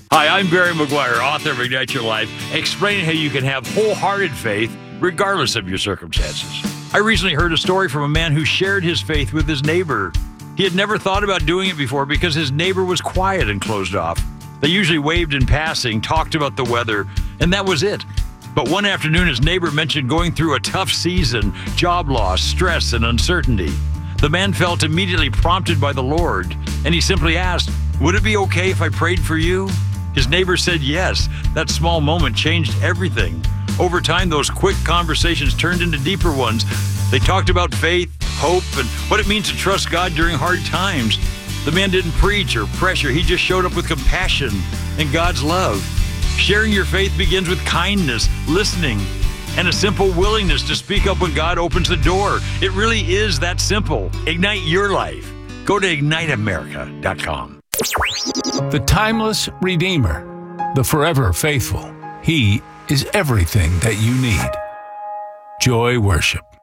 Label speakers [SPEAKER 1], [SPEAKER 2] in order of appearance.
[SPEAKER 1] Hi, I'm Barry McGuire, author of Ignite Your Life, explaining how you can have wholehearted faith regardless of your circumstances. I recently heard a story from a man who shared his faith with his neighbor. He had never thought about doing it before because his neighbor was quiet and closed off. They usually waved in passing, talked about the weather, and that was it. But one afternoon, his neighbor mentioned going through a tough season, job loss, stress, and uncertainty. The man felt immediately prompted by the Lord, and he simply asked, "Would it be okay if I prayed for you?" His neighbor said yes. That small moment changed everything. Over time, those quick conversations turned into deeper ones. They talked about faith, hope, and what it means to trust God during hard times. The man didn't preach or pressure. He just showed up with compassion and God's love. Sharing your faith begins with kindness, listening, and a simple willingness to speak up when God opens the door. It really is that simple. Ignite your life. Go to IgniteAmerica.com.
[SPEAKER 2] The timeless Redeemer, the forever faithful. He is everything that you need. Joy Worship.